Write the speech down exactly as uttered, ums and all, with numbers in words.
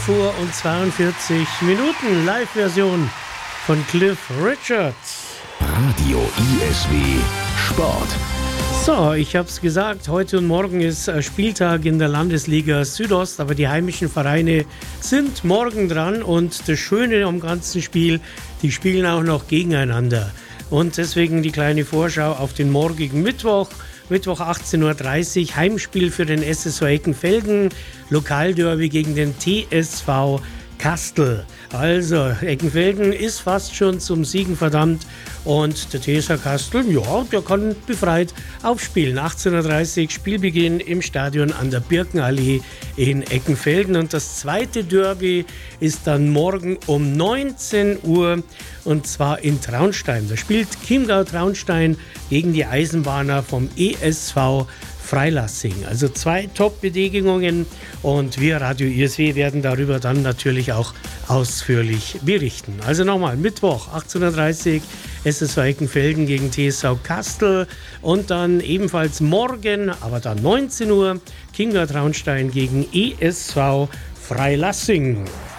elf Uhr und zweiundvierzig Minuten. Live-Version von Cliff Richards. Radio I S W Sport. So, ich habe es gesagt, heute und morgen ist Spieltag in der Landesliga Südost, aber die heimischen Vereine sind morgen dran und das Schöne am ganzen Spiel, die spielen auch noch gegeneinander. Und deswegen die kleine Vorschau auf den morgigen Mittwoch. Mittwoch achtzehn Uhr dreißig, Heimspiel für den S S V Eckenfelden, Lokalderby gegen den T S V Kastel. Also, Eckenfelden ist fast schon zum Siegen verdammt und der T S V Kastel, ja, der kann befreit aufspielen. achtzehn Uhr dreißig, Spielbeginn im Stadion an der Birkenallee in Eckenfelden und das zweite Derby ist dann morgen um neunzehn Uhr und zwar in Traunstein. Da spielt Chiemgau Traunstein gegen die Eisenbahner vom E S V Freilassing. Also zwei Top-Begegnungen und wir Radio I S W werden darüber dann natürlich auch ausführlich berichten. Also nochmal, Mittwoch achtzehn Uhr dreißig, S S V Eckenfelden gegen T S V Kastel und dann ebenfalls morgen, aber dann neunzehn Uhr, Chiemgau Traunstein gegen E S V Freilassing.